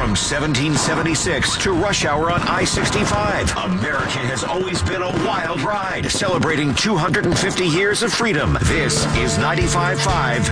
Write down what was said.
From 1776 to rush hour on I-65, America has always been a wild ride, celebrating 250 years of freedom. This is 95.5